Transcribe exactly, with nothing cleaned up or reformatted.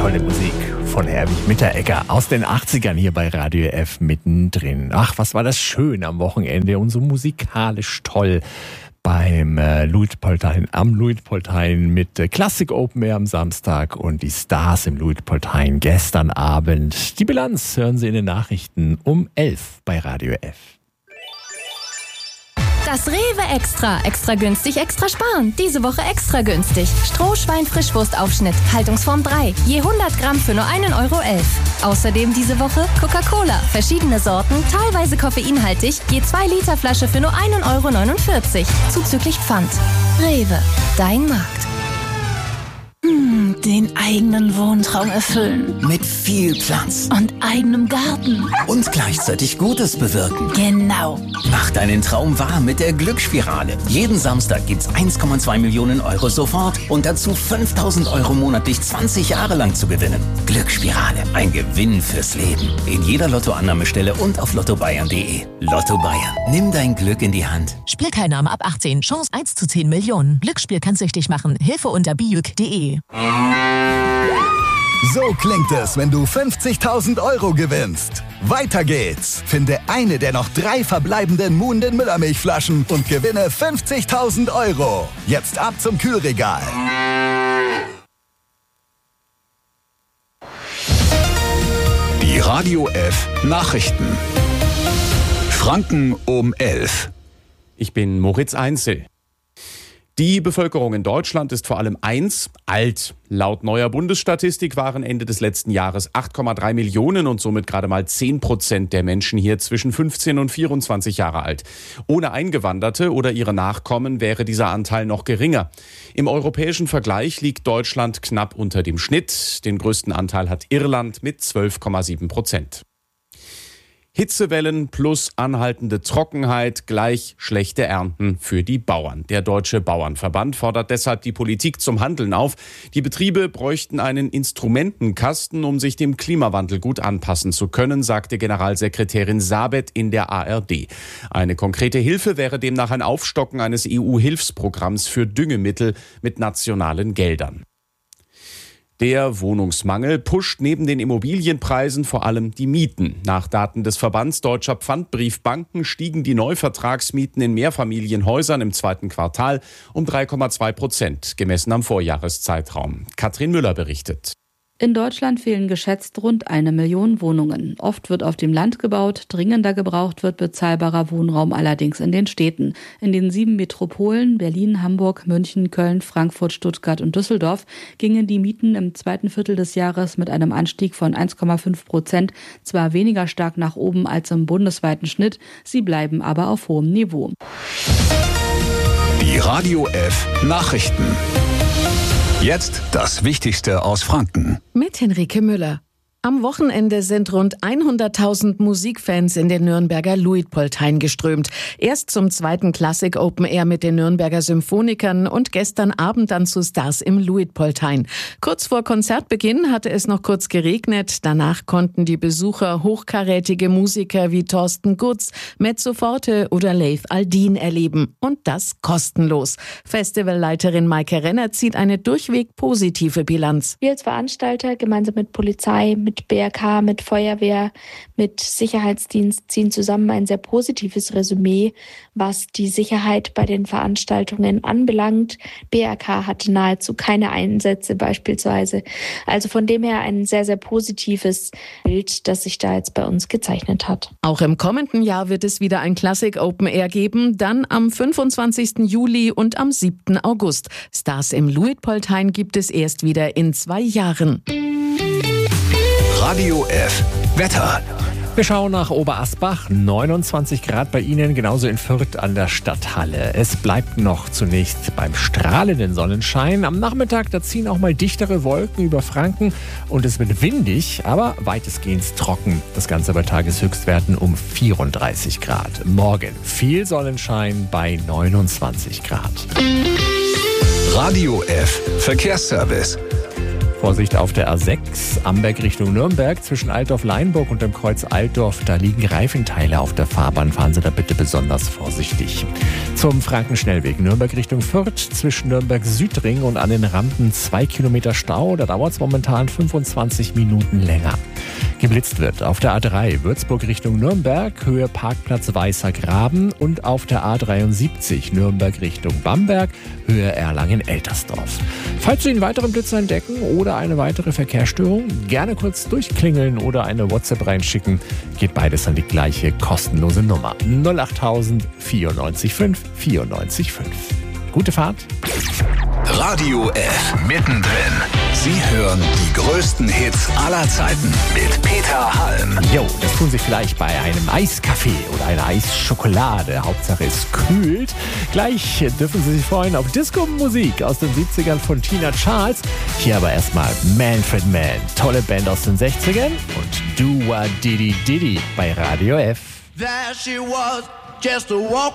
tolle Musik von Herbie Mitteregger aus den achtzigern hier bei Radio F mittendrin. Ach, was war das schön am Wochenende und so musikalisch toll beim äh, Luitpoldhain, am Luitpoldhain mit äh, Classic Open Air am Samstag und die Stars im Luitpoldhain gestern Abend. Die Bilanz hören Sie in den Nachrichten um elf bei Radio F. Das Rewe Extra. Extra günstig, extra sparen. Diese Woche extra günstig. Strohschwein-Frischwurstaufschnitt. Haltungsform drei. Je hundert Gramm für nur einen Euro elf. Außerdem diese Woche Coca-Cola. Verschiedene Sorten, teilweise koffeinhaltig. Je zwei Liter Flasche für nur einen Euro neunundvierzig. Zuzüglich Pfand. Rewe. Dein Markt. Hm, den eigenen Wohntraum erfüllen. Mit viel Platz. Und eigenem Garten. Und gleichzeitig Gutes bewirken. Genau. Mach deinen Traum wahr mit der Glücksspirale. Jeden Samstag gibt's eins Komma zwei Millionen Euro sofort und dazu fünftausend Euro monatlich zwanzig Jahre lang zu gewinnen. Glücksspirale. Ein Gewinn fürs Leben. In jeder Lottoannahmestelle und auf lotto bayern punkt de. Lotto Bayern. Nimm dein Glück in die Hand. Spielteilnahme ab achtzehn. Chance eins zu zehn Millionen. Glücksspiel kann süchtig machen. Hilfe unter bijuk punkt de. So klingt es, wenn du fünfzigtausend Euro gewinnst. Weiter geht's. Finde eine der noch drei verbleibenden Muhnden Müllermilchflaschen und gewinne fünfzigtausend Euro. Jetzt ab zum Kühlregal. Die Radio F Nachrichten. Franken um elf. Ich bin Moritz Einzel. Die Bevölkerung in Deutschland ist vor allem eins, alt. Laut neuer Bundesstatistik waren Ende des letzten Jahres acht Komma drei Millionen und somit gerade mal zehn Prozent der Menschen hier zwischen fünfzehn und vierundzwanzig Jahre alt. Ohne Eingewanderte oder ihre Nachkommen wäre dieser Anteil noch geringer. Im europäischen Vergleich liegt Deutschland knapp unter dem Schnitt. Den größten Anteil hat Irland mit zwölf Komma sieben Prozent. Hitzewellen plus anhaltende Trockenheit gleich schlechte Ernten für die Bauern. Der Deutsche Bauernverband fordert deshalb die Politik zum Handeln auf. Die Betriebe bräuchten einen Instrumentenkasten, um sich dem Klimawandel gut anpassen zu können, sagte Generalsekretärin Sabet in der A R D. Eine konkrete Hilfe wäre demnach ein Aufstocken eines E U-Hilfsprogramms für Düngemittel mit nationalen Geldern. Der Wohnungsmangel pusht neben den Immobilienpreisen vor allem die Mieten. Nach Daten des Verbands Deutscher Pfandbriefbanken stiegen die Neuvertragsmieten in Mehrfamilienhäusern im zweiten Quartal um drei Komma zwei Prozent, gemessen am Vorjahreszeitraum. Katrin Müller berichtet. In Deutschland fehlen geschätzt rund eine Million Wohnungen. Oft wird auf dem Land gebaut, dringender gebraucht wird bezahlbarer Wohnraum allerdings in den Städten. In den sieben Metropolen Berlin, Hamburg, München, Köln, Frankfurt, Stuttgart und Düsseldorf gingen die Mieten im zweiten Viertel des Jahres mit einem Anstieg von eins Komma fünf Prozent zwar weniger stark nach oben als im bundesweiten Schnitt, sie bleiben aber auf hohem Niveau. Die Radio F Nachrichten. Jetzt das Wichtigste aus Franken. Mit Henrike Müller. Am Wochenende sind rund hunderttausend Musikfans in den Nürnberger Luitpoldhain geströmt. Erst zum zweiten Classic Open Air mit den Nürnberger Symphonikern und gestern Abend dann zu Stars im Luitpoldhain. Kurz vor Konzertbeginn hatte es noch kurz geregnet. Danach konnten die Besucher hochkarätige Musiker wie Thorsten Gutz, Mezzo Forte oder Leif Aldin erleben. Und das kostenlos. Festivalleiterin Maike Renner zieht eine durchweg positive Bilanz. Wir als Veranstalter gemeinsam mit Polizei, mit B R K, mit Feuerwehr, mit Sicherheitsdienst ziehen zusammen ein sehr positives Resümee, was die Sicherheit bei den Veranstaltungen anbelangt. B R K hatte nahezu keine Einsätze beispielsweise. Also von dem her ein sehr, sehr positives Bild, das sich da jetzt bei uns gezeichnet hat. Auch im kommenden Jahr wird es wieder ein Classic Open Air geben, dann am fünfundzwanzigsten Juli und am siebten August. Stars im Luitpoldhain gibt es erst wieder in zwei Jahren. Radio F Wetter. Wir schauen nach Oberasbach, neunundzwanzig Grad bei Ihnen, genauso in Fürth an der Stadthalle. Es bleibt noch zunächst beim strahlenden Sonnenschein. Am Nachmittag, da ziehen auch mal dichtere Wolken über Franken und es wird windig, aber weitestgehend trocken. Das Ganze bei Tageshöchstwerten um vierunddreißig Grad. Morgen viel Sonnenschein bei neunundzwanzig Grad. Radio F Verkehrsservice. Vorsicht auf der A sechs, Amberg Richtung Nürnberg, zwischen Altdorf-Leinburg und dem Kreuz Altdorf. Da liegen Reifenteile auf der Fahrbahn. Fahren Sie da bitte besonders vorsichtig. Zum Frankenschnellweg Nürnberg Richtung Fürth, zwischen Nürnberg-Südring und an den Rampen zwei Kilometer Stau. Da dauert es momentan fünfundzwanzig Minuten länger. Geblitzt wird auf der A drei, Würzburg Richtung Nürnberg, Höhe Parkplatz Weißer Graben, und auf der A dreiundsiebzig, Nürnberg Richtung Bamberg, Höhe Erlangen-Eltersdorf. Falls Sie einen weiteren Blitz entdecken oder eine weitere Verkehrsstörung, gerne kurz durchklingeln oder eine WhatsApp reinschicken. Geht beides an die gleiche kostenlose Nummer null acht null null vierundneunzig fünf vierundneunzig fünf. Gute Fahrt. Radio F mittendrin. Sie hören die größten Hits aller Zeiten mit Peter Halm. Jo, das tun Sie vielleicht bei einem Eiskaffee oder einer Eisschokolade. Hauptsache es kühlt. Gleich dürfen Sie sich freuen auf Disco-Musik aus den siebzigern von Tina Charles. Hier aber erstmal Manfred Mann. Tolle Band aus den sechzigern und Dua Diddy Diddy bei Radio F. There she was, just a walk